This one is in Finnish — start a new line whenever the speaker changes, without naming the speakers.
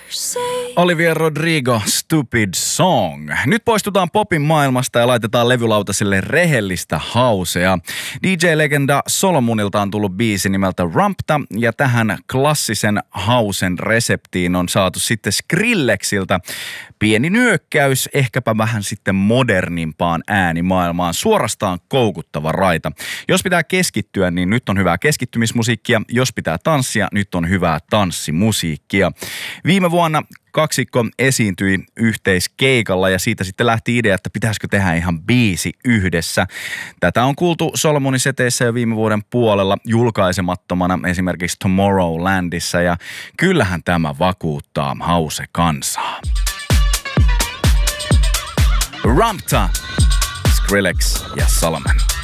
Olivia Rodrigo, Stupid Song. Nyt poistutaan popin maailmasta ja laitetaan levylautaselle rehellistä hausea. DJ-legenda Solomonilta on tullut biisi nimeltä Rumpta ja tähän klassisen hausen reseptiin on saatu sitten Skrillexiltä pieni nyökkäys, ehkäpä vähän sitten modernimpaan äänimaailmaan. Suorastaan koukuttava raita. Jos pitää keskittyä, niin nyt on hyvää keskittymismusiikkia. Jos pitää tanssia, nyt on hyvää tanssimusiikkia. Viime vuonna kaksikko esiintyi yhteiskeikalla ja siitä sitten lähti idea, että pitäisikö tehdä ihan biisi yhdessä. Tätä on kuultu Solomonin seteissä jo viime vuoden puolella julkaisemattomana esimerkiksi Tomorrowlandissa ja kyllähän tämä vakuuttaa hause-kansaa. Rumpta, Skrillex ja Solomon.